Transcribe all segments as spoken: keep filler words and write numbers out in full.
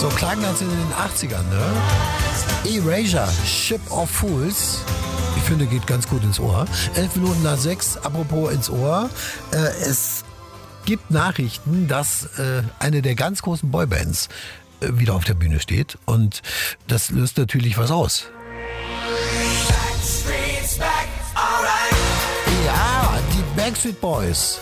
So klang das in den achtzigern, ne? Erasure, Ship of Fools. Ich finde, geht ganz gut ins Ohr. Elf Minuten nach sechs, apropos ins Ohr. Äh, es gibt Nachrichten, dass äh, eine der ganz großen Boybands äh, wieder auf der Bühne steht. Und das löst natürlich was aus. Ja, die Backstreet Boys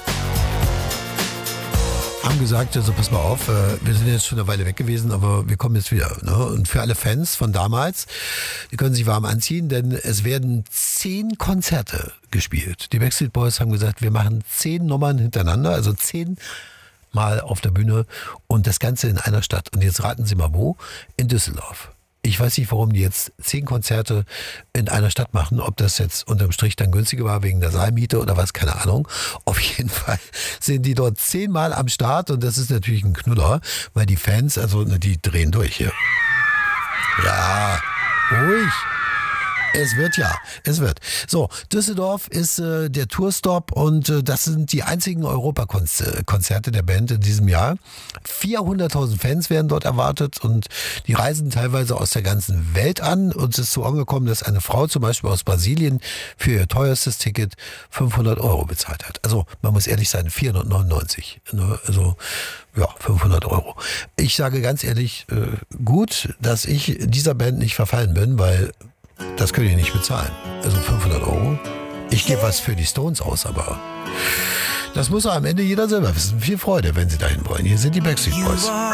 haben gesagt, also pass mal auf, wir sind jetzt schon eine Weile weg gewesen, aber wir kommen jetzt wieder. Ne? Und für alle Fans von damals, die können sich warm anziehen, denn es werden zehn Konzerte gespielt. Die Backstreet Boys haben gesagt, wir machen zehn Nummern hintereinander, also zehn Mal auf der Bühne und das Ganze in einer Stadt. Und jetzt raten Sie mal wo? In Düsseldorf. Ich weiß nicht, warum die jetzt zehn Konzerte in einer Stadt machen. Ob das jetzt unterm Strich dann günstiger war wegen der Saalmiete oder was, keine Ahnung. Auf jeden Fall sind die dort zehnmal am Start und das ist natürlich ein Knuller, weil die Fans, also die drehen durch hier. Ja, ruhig. Es wird ja, es wird. So, Düsseldorf ist äh, der Tourstop und äh, das sind die einzigen Europakonzerte der Band in diesem Jahr. vierhunderttausend Fans werden dort erwartet und die reisen teilweise aus der ganzen Welt an. Uns ist so angekommen, dass eine Frau zum Beispiel aus Brasilien für ihr teuerstes Ticket fünfhundert Euro bezahlt hat. Also man muss ehrlich sein, vierhundertneunundneunzig. Ne? Also ja, fünfhundert Euro. Ich sage ganz ehrlich, äh, gut, dass ich dieser Band nicht verfallen bin, weil das könnt ihr nicht bezahlen. Also fünfhundert Euro. Ich gebe was für die Stones aus, aber das muss am Ende jeder selber wissen. Viel Freude, wenn Sie dahin wollen. Hier sind die Backstreet Boys.